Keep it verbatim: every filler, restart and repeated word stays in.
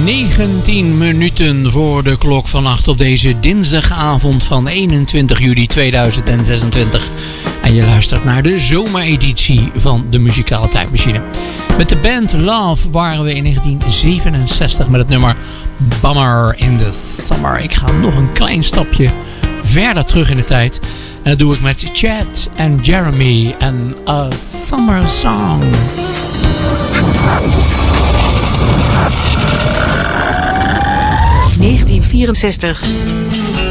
negentien minuten voor de klok van acht op deze dinsdagavond van eenentwintig juli tweeduizend zesentwintig. En je luistert naar de zomereditie van de Muzikale Tijdmachine. Met de band Love waren we in negentien zevenenzestig met het nummer Bummer in the Summer. Ik ga nog een klein stapje verder terug in de tijd. En dat doe ik met Chad en Jeremy en A Summer Song. negentien vierenzestig.